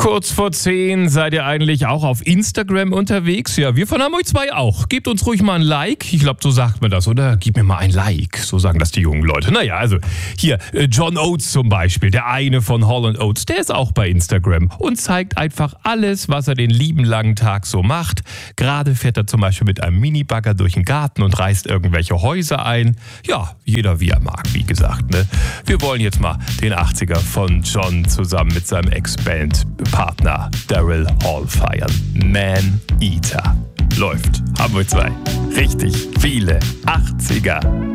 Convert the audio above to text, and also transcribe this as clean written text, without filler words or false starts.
Kurz vor 10 seid ihr eigentlich auch auf Instagram unterwegs? Ja, wir von Hamburg 2 auch. Gebt uns ruhig mal ein Like. Ich glaube, so sagt man das, oder? Gib mir mal ein Like. So sagen das die jungen Leute. Naja, also hier, John Oates zum Beispiel, der eine von Hall & Oates, der ist auch bei Instagram und zeigt einfach alles, was er den lieben langen Tag so macht. Gerade fährt er zum Beispiel mit einem Minibagger durch den Garten und reißt irgendwelche Häuser ein. Ja, jeder wie er mag, wie gesagt. Ne? Wir wollen jetzt mal den 80er von John zusammen mit seinem Ex-Band-Partner Daryl Hall feiern. Man Eater. Läuft. Hamburg 2. Richtig viele 80er.